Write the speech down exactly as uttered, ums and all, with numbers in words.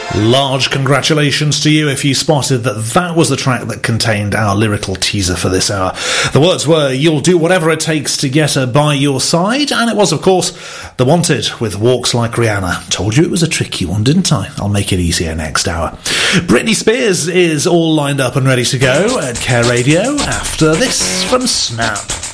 Large congratulations to you if you spotted that that was the track that contained our lyrical teaser for this hour. The words were, "You'll do whatever it takes to get her by your side," and it was, of course, The Wanted with Walks Like Rihanna. Told you it was a tricky one, didn't I? I'll make it easier next hour. Britney Spears is all lined up and ready to go at Care Radio after this from Snap.